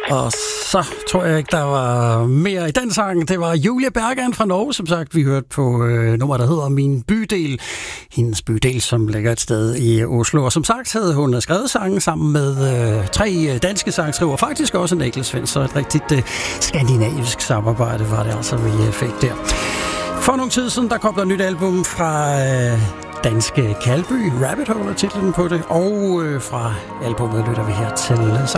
Og så tror jeg ikke, der var mere i den sang. Det var Julie Bergan fra Norge, som sagt. Vi hørte på nummer, der hedder Min Bydel. Hendes bydel, som ligger et sted i Oslo. Og som sagt havde hun skrevet sangen sammen med 3 danske sangskriver. Faktisk også en enkeltsvensk, så et rigtigt skandinavisk samarbejde var det altså, vi fik der. For nogle tid siden, der kom der et nyt album fra danske Kalby. Rabbit Hole er titlen på det. Og fra albumet lytter vi her til